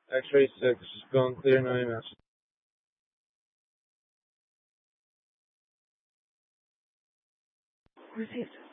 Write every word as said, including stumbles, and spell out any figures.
X-ray six, going clear, no E M S. Received.